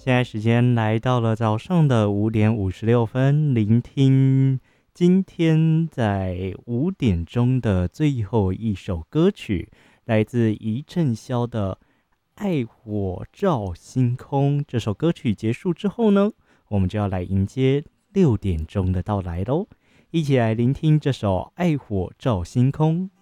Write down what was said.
现在时间来到了早上的5点56分，聆听今天在5点钟的最后一首歌曲，来自一阵箫的《爱火照星空》。这首歌曲结束之后呢，我们就要来迎接6点钟的到来喽，一起来聆听这首《爱火照星空》。